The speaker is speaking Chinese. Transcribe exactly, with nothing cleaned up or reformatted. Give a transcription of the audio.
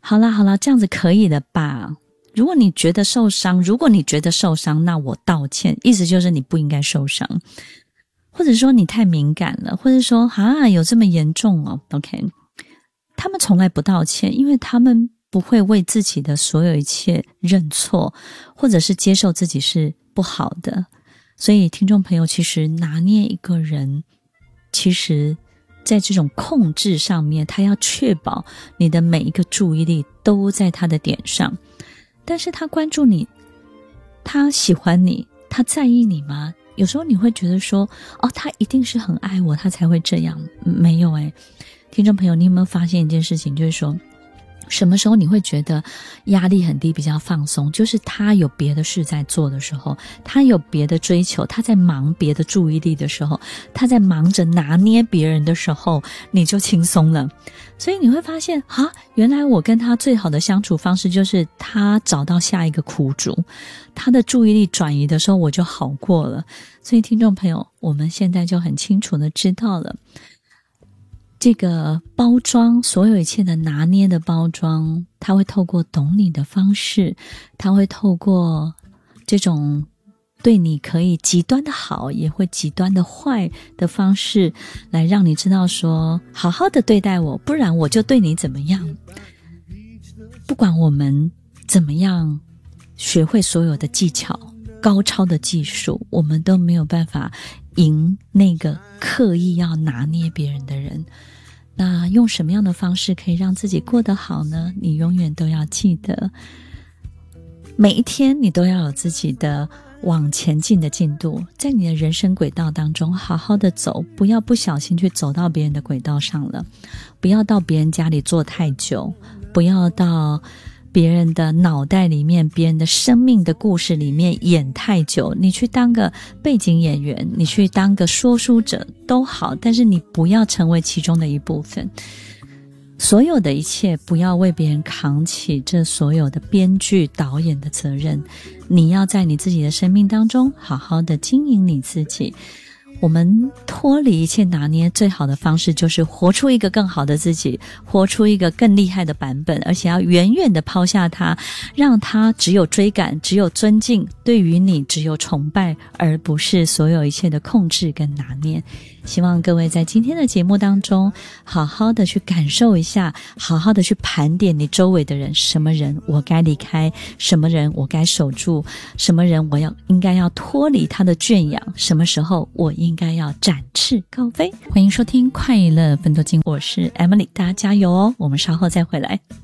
好啦好啦，这样子可以了吧？如果你觉得受伤，如果你觉得受伤，那我道歉，意思就是你不应该受伤。或者说你太敏感了，或者说啊有这么严重哦 OK， 他们从来不道歉，因为他们不会为自己的所有一切认错，或者是接受自己是不好的。所以听众朋友，其实拿捏一个人，其实在这种控制上面，他要确保你的每一个注意力都在他的点上。但是他关注你，他喜欢你，他在意你吗？有时候你会觉得说，哦，他一定是很爱我，他才会这样。没有诶，听众朋友，你有没有发现一件事情，就是说什么时候你会觉得压力很低，比较放松，就是他有别的事在做的时候，他有别的追求，他在忙别的注意力的时候，他在忙着拿捏别人的时候，你就轻松了。所以你会发现啊，原来我跟他最好的相处方式就是他找到下一个苦主，他的注意力转移的时候，我就好过了。所以听众朋友，我们现在就很清楚的知道了，这个包装，所有一切的拿捏的包装，它会透过懂你的方式，它会透过这种对你可以极端的好，也会极端的坏的方式，来让你知道说，好好的对待我，不然我就对你怎么样。不管我们怎么样学会所有的技巧，高超的技术，我们都没有办法赢那个刻意要拿捏别人的人。那用什么样的方式可以让自己过得好呢？你永远都要记得，每一天你都要有自己的往前进的进度，在你的人生轨道当中好好的走，不要不小心去走到别人的轨道上了，不要到别人家里坐太久，不要到别人的脑袋里面，别人的生命的故事里面演太久。你去当个背景演员，你去当个说书者都好，但是你不要成为其中的一部分。所有的一切不要为别人扛起这所有的编剧导演的责任，你要在你自己的生命当中好好的经营你自己。我们脱离一切拿捏最好的方式就是活出一个更好的自己，活出一个更厉害的版本，而且要远远的抛下它，让它只有追赶，只有尊敬，对于你只有崇拜，而不是所有一切的控制跟拿捏。希望各位在今天的节目当中好好的去感受一下，好好的去盘点你周围的人，什么人我该离开，什么人我该守住，什么人我要应该要脱离他的圈养，什么时候我应该要展翅高飞。欢迎收听快乐奋斗经，我是 Emily， 大家加油哦，我们稍后再回来。